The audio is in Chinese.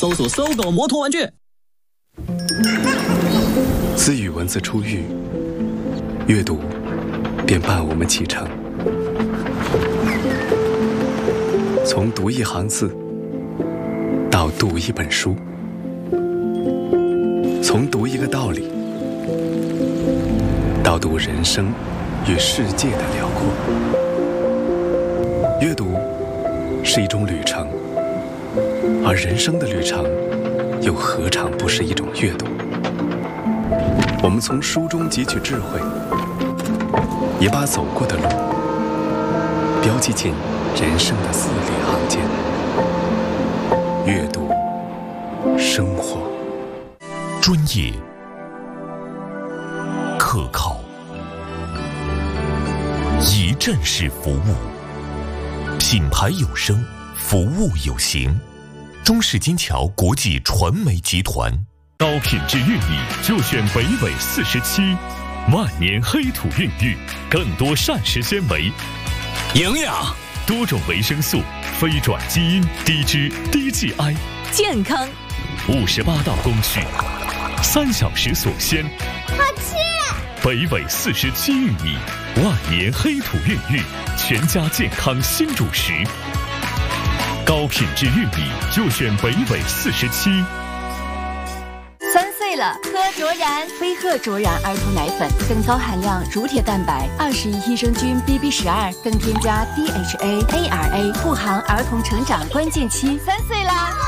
搜索搜狗摩托玩具。 自语文字出狱，阅读便伴我们启程。从读一行字到读一本书，从读一个道理到读人生与世界的辽阔。阅读是一种旅程，而人生的旅程又何尝不是一种阅读？我们从书中汲取智慧，也把走过的路标记进人生的字里行间。阅读，生活， 专业、可靠、一站式服务，品牌有声，服务有形。中式金桥国际传媒集团。 高品质玉米就选北纬47，万年黑土孕育，更多膳食纤维、 营养、 多种维生素、非转基因、低脂、低 GI， 健康。 58道工序，3小时锁鲜。 好吃！ 北纬47玉米，万年黑土孕育，全家健康新主食。高品质玉米就选北纬47。 3岁了，喝卓然飞鹤卓然儿童奶粉，更高含量乳铁蛋白，21益生菌 BB12，更添加 DHA、ARA， 护航儿童成长关键期。3岁啦！